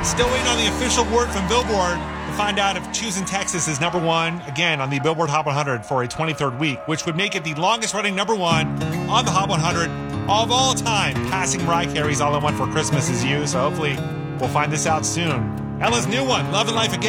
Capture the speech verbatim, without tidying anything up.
Still waiting on the official word from Billboard to find out if Choosing Texas is number one, again, on the Billboard Hot one hundred for a twenty-third week, which would make it the longest-running number one on the Hot one hundred of all time, passing Mariah Carey's All I Want for Christmas Is You. So hopefully we'll find this out soon. Ella's new one, Love and Life Again.